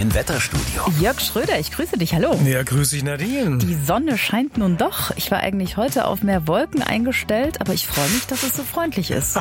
im Wetterstudio. Jörg Schröder, ich grüße dich, hallo. Ja, grüße dich, Nadine. Die Sonne scheint nun doch. Ich war eigentlich heute auf mehr Wolken eingestellt, aber ich freue mich, dass es so freundlich ist.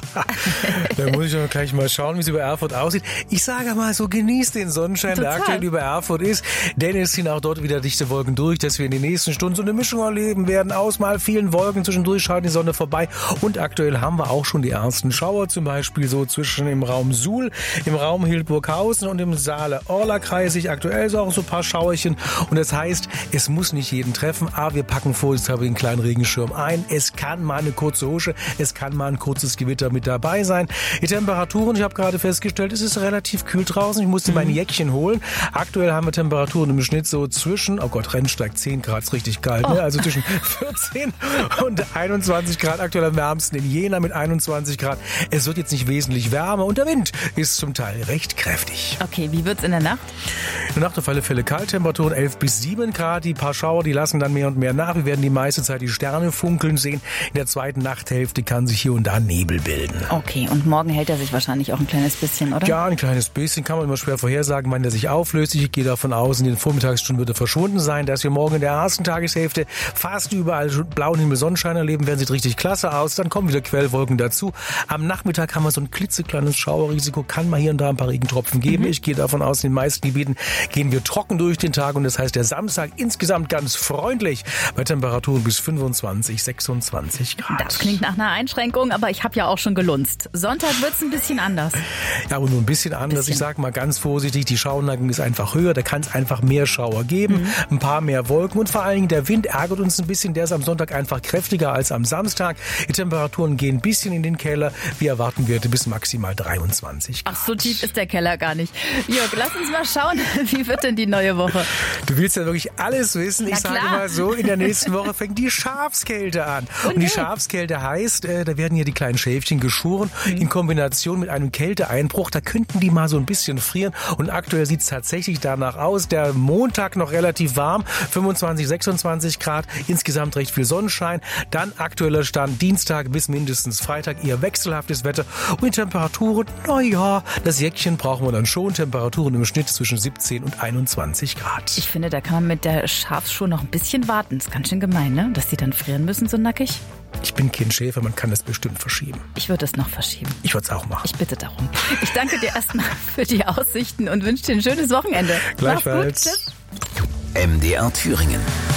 Da muss ich doch gleich mal schauen, wie es über Erfurt aussieht. Ich sage mal so, genießt den Sonnenschein, Total. der aktuell über Erfurt ist, denn es ziehen auch dort wieder dichte Wolken durch, dass wir in den nächsten Stunden so eine Mischung erleben werden aus mal vielen Wolken, zwischendurch schaut die Sonne vorbei und aktuell haben wir auch schon die ersten Schauer, zum Beispiel so zwischen im Raum Suhl, im Raum Hildburghausen und im Saale-Orla-Kreis. Aktuell so auch so ein paar Schauerchen und das heißt, es muss nicht jeden treffen, aber wir packen vorsichtshalber den kleinen Regenschirm ein. Es kann mal eine kurze Husche, es kann mal ein kurzes Gewitter mit dabei sein. Die Temperaturen, ich habe gerade festgestellt, es ist relativ kühl draußen. Ich musste mein Jäckchen holen. Aktuell haben wir Temperaturen im Schnitt so zwischen, oh Gott, Rennsteig 10 Grad, ist richtig kalt, ne? Also zwischen 14 und 21 Grad. Aktuell am wärmsten in Jena mit 21 Grad. Es wird jetzt nicht wesentlich wärmer und der Wind ist zum Teil recht kräftig. Okay, wie wird's in der Nacht? In der Nacht auf alle Fälle Kalttemperaturen 11 bis 7 Grad. Die paar Schauer, die lassen dann mehr und mehr nach. Wir werden die meiste Zeit die Sterne funkeln sehen. In der zweiten Nachthälfte kann sich hier und da Nebel bilden. Okay, und morgen hält er sich wahrscheinlich auch ein kleines bisschen, oder? Ja, ein kleines bisschen kann man immer schwer vorhersagen, wann der sich auflöst. Ich gehe davon aus, in den Vormittagsstunden wird er verschwunden sein. Dass wir morgen in der ersten Tageshälfte fast überall blauen Himmel, Sonnenschein erleben, werden sieht richtig klasse aus. Dann kommen wieder Quellwolken dazu. Am Nachmittag haben wir so ein klitzekleines Schauerrisiko. Kann mal hier und da ein paar Regentropfen geben. Ich gehe davon aus, in den meisten Gebieten gehen wir trocken durch den Tag und das heißt, der Samstag insgesamt ganz freundlich bei Temperaturen bis 25, 26 Grad. Das klingt nach einer Einschränkung, aber ich habe ja auch schon gelunzt. Sonntag wird's ein bisschen anders. Ja, aber nur ein bisschen anders. Ich sage mal ganz vorsichtig, die Schauerneigung ist einfach höher, da kann es einfach mehr Schauer geben, ein paar mehr Wolken und vor allen Dingen der Wind ärgert uns ein bisschen. Der ist am Sonntag einfach kräftiger als am Samstag. Die Temperaturen gehen ein bisschen in den Keller. Wir erwarten Werte bis maximal 23 Grad. Ach, so tief ist der Keller gar nicht. Jörg, lass uns mal schauen, wie wird denn die neue Woche? Du willst ja wirklich alles wissen. Na ich sage klar. mal so, in der nächsten Woche fängt die Schafskälte an. Und die Schafskälte heißt, da werden hier die kleinen Schäfchen geschoren. In Kombination mit einem Kälteeinbruch, da könnten die mal so ein bisschen frieren. Und aktuell sieht es tatsächlich danach aus. Der Montag noch relativ warm, 25, 26 Grad. Insgesamt recht viel Sonnenschein. Dann aktueller Stand Dienstag bis mindestens Freitag eher wechselhaftes Wetter. Und die Temperaturen, naja, das Jäckchen brauchen wir dann schon. Temperaturen im Schnitt zwischen 17 und 21 Grad. Ich finde, da kann man mit der Schafsschuhe noch ein bisschen warten. Ist ganz schön gemein, ne? Dass die dann frieren müssen, so nackig. Ich bin kein Schäfer, man kann das bestimmt verschieben. Ich würde es noch verschieben. Ich würde es auch machen. Ich bitte darum. Ich danke dir erstmal für die Aussichten und wünsche dir ein schönes Wochenende. Gleichfalls. Mach's gut. Tschüss. MDR Thüringen.